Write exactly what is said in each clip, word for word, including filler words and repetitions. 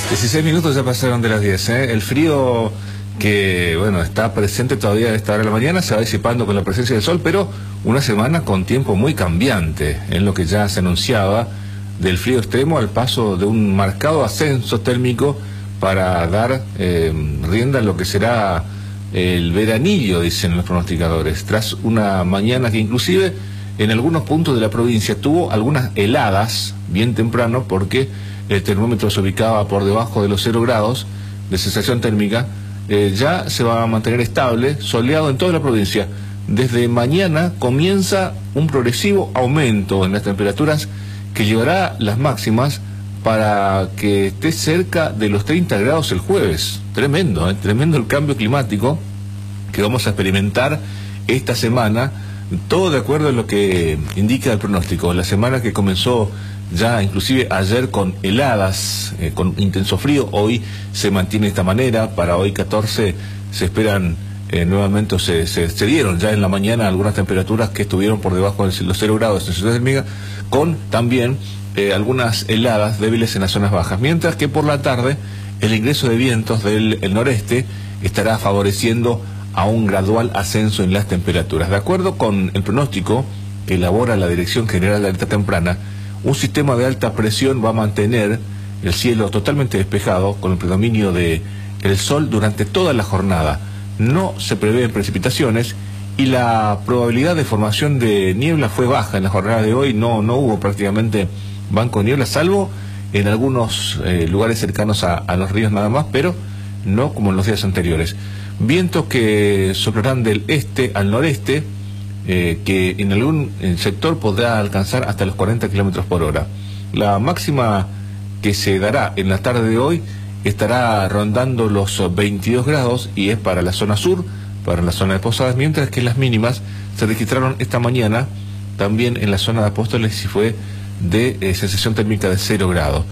dieciséis minutos ya pasaron de las diez, ¿eh? El frío que, bueno, está presente todavía a esta hora de la mañana se va disipando con la presencia del sol, pero una semana con tiempo muy cambiante, en lo que ya se anunciaba del frío extremo al paso de un marcado ascenso térmico para dar eh, rienda a lo que será el veranillo, dicen los pronosticadores, tras una mañana que inclusive en algunos puntos de la provincia tuvo algunas heladas bien temprano, porque el termómetro se ubicaba por debajo de los cero grados de sensación térmica. Eh, ya se va a mantener estable, soleado en toda la provincia. Desde mañana comienza un progresivo aumento en las temperaturas que llevará las máximas para que esté cerca de los treinta grados el jueves. Tremendo, ¿eh? Tremendo el cambio climático que vamos a experimentar esta semana, todo de acuerdo a lo que indica el pronóstico. La semana que comenzó ya inclusive ayer con heladas, eh, con intenso frío, hoy se mantiene de esta manera. Para hoy catorce se esperan eh, nuevamente, se, se, se dieron ya en la mañana algunas temperaturas que estuvieron por debajo de los cero grados en Ciudad del Mega, con también eh, algunas heladas débiles en las zonas bajas, mientras que por la tarde el ingreso de vientos del el noreste estará favoreciendo a un gradual ascenso en las temperaturas. De acuerdo con el pronóstico que elabora la Dirección General de Alerta Temprana, un sistema de alta presión va a mantener el cielo totalmente despejado con el predominio de el sol durante toda la jornada. No se prevén precipitaciones y la probabilidad de formación de niebla fue baja en la jornada de hoy. No, no hubo prácticamente banco de niebla, salvo en algunos eh, lugares cercanos a, a los ríos nada más, pero no como en los días anteriores. Vientos que soplarán del este al noreste, eh, que en algún sector podrá alcanzar hasta los cuarenta kilómetros por hora. La máxima que se dará en la tarde de hoy estará rondando los veintidós grados y es para la zona sur, para la zona de Posadas, mientras que las mínimas se registraron esta mañana también en la zona de Apóstoles y fue de eh, sensación térmica de cero grados.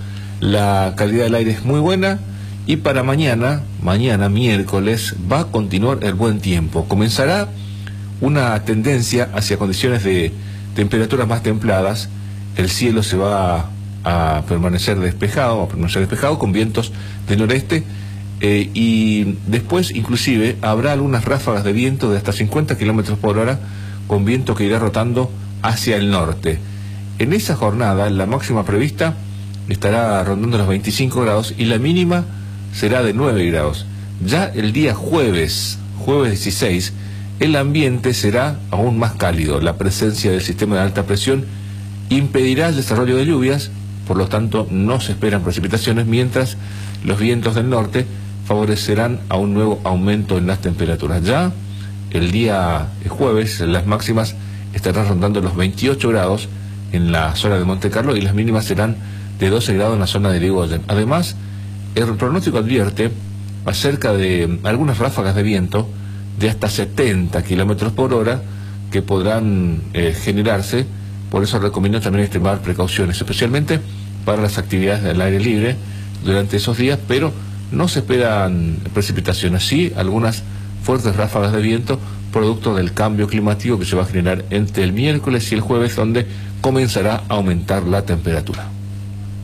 La calidad del aire es muy buena. Y para mañana, mañana miércoles, va a continuar el buen tiempo. Comenzará una tendencia hacia condiciones de temperaturas más templadas. El cielo se va a, a permanecer despejado, a permanecer despejado con vientos del noreste. Eh, y después, inclusive, habrá algunas ráfagas de viento de hasta cincuenta kilómetros por hora, con viento que irá rotando hacia el norte. En esa jornada, la máxima prevista estará rondando los veinticinco grados y la mínima será de nueve grados. Ya el día jueves, jueves dieciséis, el ambiente será aún más cálido. La presencia del sistema de alta presión impedirá el desarrollo de lluvias, por lo tanto no se esperan precipitaciones, mientras los vientos del norte favorecerán a un nuevo aumento en las temperaturas. Ya el día jueves las máximas estarán rondando los veintiocho grados en la zona de Monte Carlo y las mínimas serán de doce grados en la zona de Irigoyen. Además, el pronóstico advierte acerca de algunas ráfagas de viento de hasta setenta kilómetros por hora que podrán eh, generarse. Por eso recomiendo también extremar precauciones, especialmente para las actividades del aire libre durante esos días, pero no se esperan precipitaciones, sí algunas fuertes ráfagas de viento producto del cambio climático que se va a generar entre el miércoles y el jueves, donde comenzará a aumentar la temperatura.